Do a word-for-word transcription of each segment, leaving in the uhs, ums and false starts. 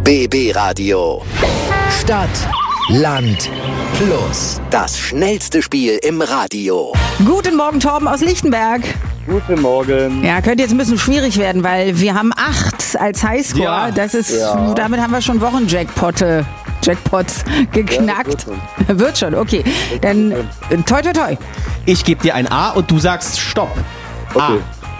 B B Radio. Stadt, Land, Plus. Das schnellste Spiel im Radio. Guten Morgen, Torben aus Lichtenberg. Guten Morgen. Ja, könnte jetzt ein bisschen schwierig werden, weil wir haben acht als Highscore. Ja. Das ist, Ja. damit haben wir schon Wochenjackpotte, Jackpots geknackt. Ja, das wird schon, okay. Dann äh, toi toi toi. Ich gebe dir ein A und du sagst Stopp. Okay.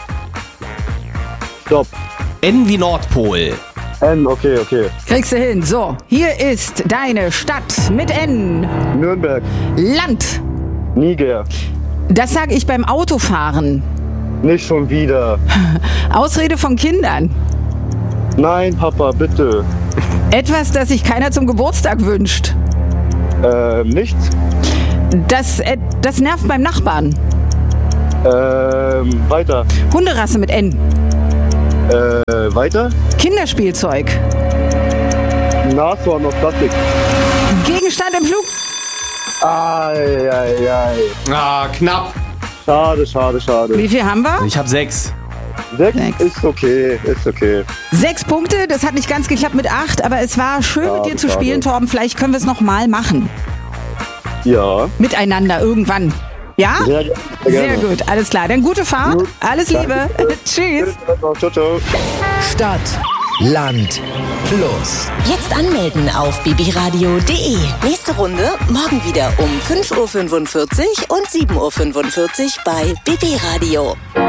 Stopp. A. N wie Nordpol. N, okay, okay. Kriegst du hin. So, hier ist deine Stadt mit N. Nürnberg. Land. Niger. Das sage ich beim Autofahren. Nicht schon wieder. Ausrede von Kindern. Nein, Papa, bitte. Etwas, das sich keiner zum Geburtstag wünscht. Ähm, nichts. Das, äh, das nervt beim Nachbarn. Ähm, weiter. Hunderasse mit N. Äh, weiter. Kinderspielzeug. Nashorn aus Plastik. Gegenstand im Flug. Ei, ei, ei. Ah, knapp. Schade, schade, schade. Wie viel haben wir? Ich habe sechs. Sechs Sechs. ist okay, ist okay. Sechs Punkte. Das hat nicht ganz geklappt mit acht, aber es war schön Schade, mit dir zu schade. spielen, Torben. Vielleicht können wir es nochmal machen. Ja. Miteinander irgendwann. Ja? Sehr, gerne, sehr, Sehr gerne. gut, alles klar. Dann gute Fahrt. Gut. Alles Liebe. Tschüss. Ciao, ciao. Stadt, Land, Plus. Jetzt anmelden auf b b radio punkt d e. Nächste Runde morgen wieder um fünf Uhr fünfundvierzig und sieben Uhr fünfundvierzig bei B B Radio.